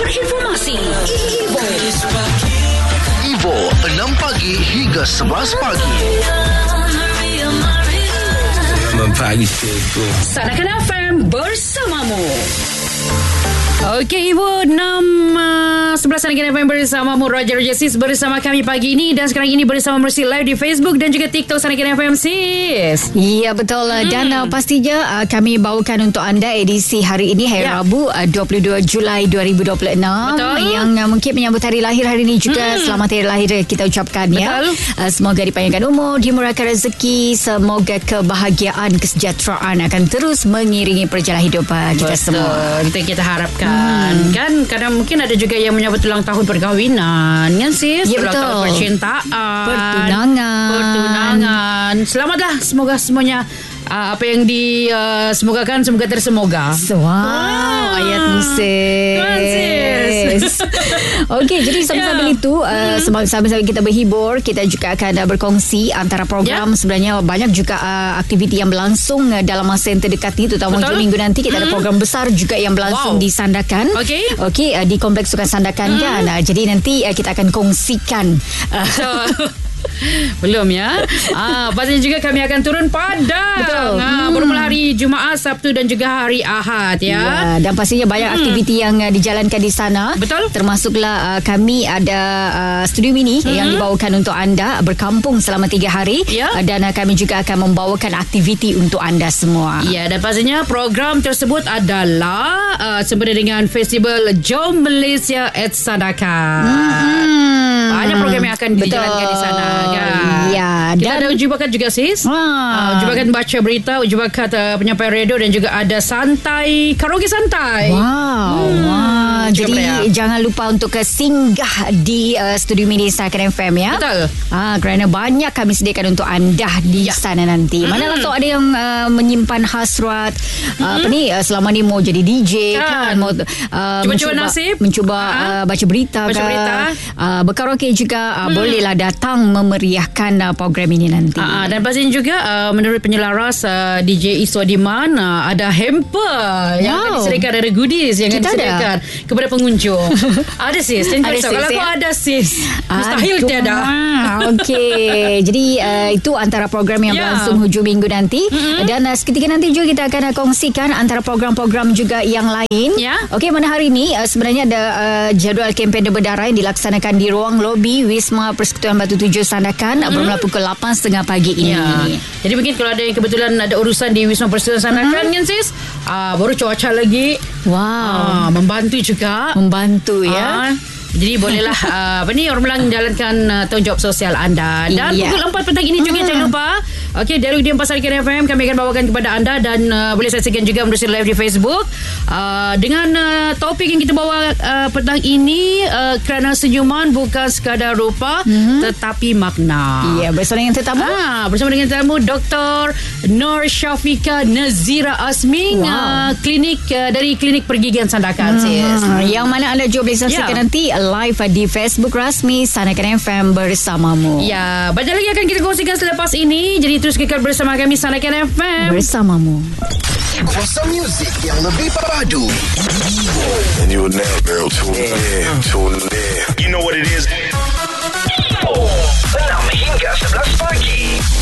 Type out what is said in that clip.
Informasi Evo 6 pagi hingga 11 pagi. Pagi cikgu. Sarakan FM bersamamu. Okey, Ibu 11 Sarakan FM bersamamu. Roger Sis bersama kami pagi ini. Dan sekarang ini bersama Mercy Live di Facebook dan juga TikTok Sarakan FM Sis. Ya, betul. Dan pastinya kami bawakan untuk anda edisi hari ini, hari Rabu 22 Julai 2026. Betul. Yang mungkin menyambut hari lahir hari ini juga. Selamat hari lahir kita ucapkan. Betul. Ya. Semoga dipanjangkan umur, dimurahkan rezeki, semoga kebahagiaan, kesejahteraan akan terus mengiringi perjalanan hidup kita semua. Itu kita harapkan. Kan kadang mungkin ada juga yang menyambut ulang tahun perkahwinan, kan sis? Ya, ulang betul. tahun percintaan, Pertunangan. Selamatlah semoga semuanya apa yang semogakan semoga tersemoga. Wow, ayat sis. Okey, jadi sambil-sambil itu sambil-sambil kita berhibur, kita juga akan berkongsi antara program. Sebenarnya banyak juga aktiviti yang berlangsung dalam masa yang terdekat ini, terutama hujung minggu nanti kita ada program besar juga yang berlangsung di Sandakan. Okey, di Kompleks Sukan Sandakan kan. Jadi nanti kita akan kongsikan. Belum ya. Pastinya juga kami akan turun Padang. Bermula hari Jumaat, Sabtu dan juga hari Ahad ya. Dan pastinya banyak aktiviti yang dijalankan di sana. Betul. Termasuklah kami ada studio mini yang dibawakan untuk anda, berkampung selama 3 hari. Dan kami juga akan membawakan aktiviti untuk anda semua. Ya, dan pastinya program tersebut adalah sempena dengan Festival Jom Malaysia at Sandakan. Banyak program yang akan dijalankan di sana kan. Ya, kita ada uji bakat juga sis. Uji bakat baca berita, uji bakat penyampai radio dan juga ada santai, karaoke santai. Jadi jangan lupa untuk singgah di studio mini Sarakan FM ya. Betul. Kerana banyak kami sediakan untuk anda di sana nanti. Manalah kalau ada yang menyimpan hasrat selama ni mau jadi DJ kan, mau cuba nasib, mencuba baca berita berkaraoke juga, bolehlah datang memeriahkan program ini nanti. Dan pastinya juga menurut penyelaras DJ Iswadiman, ada hamper yang akan disediakan, ada goodies yang akan disediakan kepada pengunjung. Ada sis, ada sis, kalau aku ada sis, mustahil tiada. Okey, jadi itu antara program yang berlangsung hujung minggu nanti. Dan seketika nanti juga kita akan kongsikan antara program-program juga yang lain. Okey, mana hari ini sebenarnya ada jadual kempen berdarah yang dilaksanakan di ruang lobi Wisma Persekutuan Batu Tujuh Sandakan bermula pukul 8.30 pagi ini. Jadi mungkin kalau ada yang kebetulan ada urusan di Wisma Persekutuan Sandakan kan sis, baru cuaca lagi membantu juga. Ya. Jadi bolehlah orang bilang jalankan tanggungjawab sosial anda. Dan pukul 4 petang ini juga jangan lupa Dialog Diam Pasar Sarakan FM kami akan bawakan kepada anda. Dan boleh saksikan juga Mercy Live di Facebook dengan topik yang kita bawa petang ini, kerana senyuman bukan sekadar rupa tetapi makna. Bersama dengan tetamu bersama dengan tetamu Dr. Nur Syafika Nazira Asming, klinik dari Klinik Pergigian Sandakan sis. Yang mana anda juga boleh saksikan nanti live di Facebook rasmi Sarakan FM bersamamu. Ya, banyak lagi akan kita kongsikan selepas ini. Jadi terus kekal bersama kami Sarakan FM bersamamu. Kuasa muzik yang lebih padu. And you will never girl tune in. You know what it is. 6 hingga 11 pagi.